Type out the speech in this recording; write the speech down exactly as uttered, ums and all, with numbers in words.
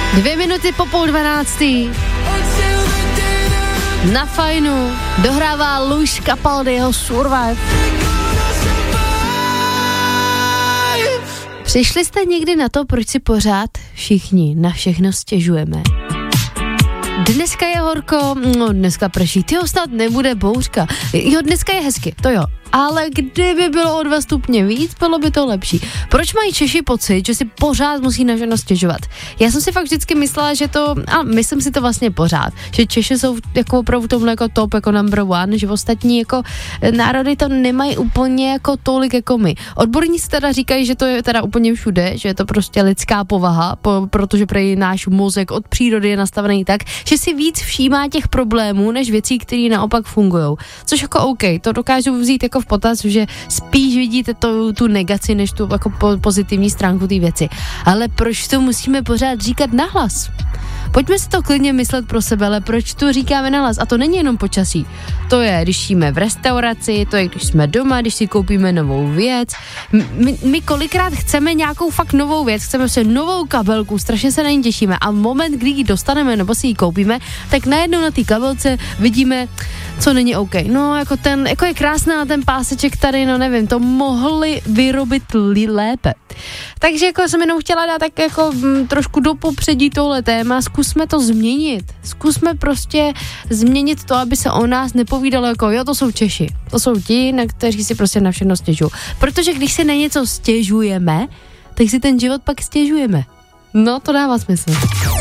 Dvě minuty po půl dvanáctý. Na Fajnu dohrává Luis Capaldiho Survive. Přišli jste někdy na to, proč si pořád všichni na všechno stěžujeme? Dneska je horko, no dneska prší, tyjo, snad nebude bouřka. Jo, dneska je hezky, to jo. Ale kdyby bylo o dva stupně víc, bylo by to lepší. Proč mají Češi pocit, že si pořád musí na všechno stěžovat? Já jsem si fakt vždycky myslela, že to, a myslím si to vlastně pořád, že Češi jsou jako opravdu tomhle jako top, jako number one, že ostatní jako národy to nemají úplně jako tolik jako my. Odborníci teda říkají, že to je teda úplně všude, že je to prostě lidská povaha, po, protože prej náš mozek od přírody je nastavený tak, že si víc všímá těch problémů, než věcí, které naopak fungujou. Což jako OK, to dokážu vzít jako v potaz, že spíš vidíte to, tu negaci, než tu jako po, pozitivní stránku té věci. Ale proč to musíme pořád říkat nahlas? Pojďme si to klidně myslet pro sebe, ale proč to říkáme nahlas? A to není jenom počasí. To je, když jíme v restauraci, to je, když jsme doma, když si koupíme novou věc. My, my kolikrát chceme nějakou fakt novou věc, chceme si novou kabelku, strašně se na ní těšíme a moment, kdy ji dostaneme nebo si ji koupíme, tak najednou na té kabelce vidíme, co není OK. No, jako ten, jako je krásná ten páseček tady, no nevím, to mohli vyrobit li lépe. Takže jako jsem jenom chtěla dát tak jako m, trošku do popředí tohle téma, zkusme to změnit. Zkusme prostě změnit to, aby se o nás nepovídalo jako, jo, to jsou Češi. To jsou ti, na kteří si prostě na všechno stěžují. Protože když si na něco stěžujeme, tak si ten život pak stěžujeme. No, to dává smysl.